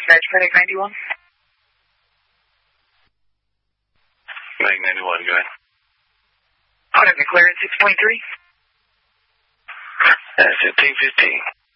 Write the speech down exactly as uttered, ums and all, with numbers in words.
Dispatch, Medic ninety-one. Medic ninety-one, go ahead. Out of the clearance six point three. That's fifteen fifteen.